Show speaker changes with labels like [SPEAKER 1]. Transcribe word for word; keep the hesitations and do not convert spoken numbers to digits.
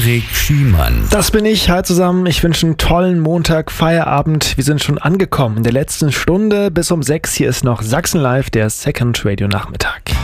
[SPEAKER 1] Erik Schiemann.
[SPEAKER 2] Das bin ich. Hi zusammen. Ich wünsche einen tollen Montag, Feierabend. Wir sind schon angekommen in der letzten Stunde. Bis um sechs. Hier ist noch Sachsen Live, der Second Radio Nachmittag.